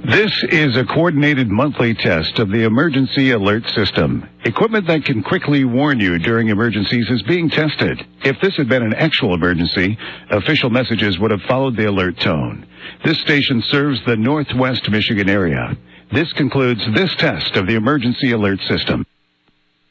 This is a coordinated monthly test of the emergency alert system. Equipment that can quickly warn you during emergencies is being tested. If this had been an actual emergency, official messages would have followed the alert tone. This station serves the Northwest Michigan area. This concludes this test of the emergency alert system.